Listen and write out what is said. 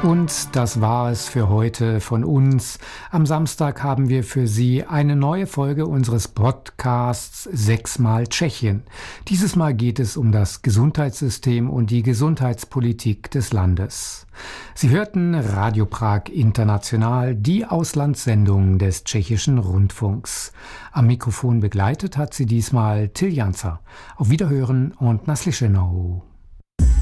Und das war es für heute von uns. Am Samstag haben wir für Sie eine neue Folge unseres Podcasts 6x Tschechien. Dieses Mal geht es um das Gesundheitssystem und die Gesundheitspolitik des Landes. Sie hörten Radio Prag International, die Auslandssendung des tschechischen Rundfunks. Am Mikrofon begleitet hat sie diesmal Till Janzer. Auf Wiederhören und naslyšenou.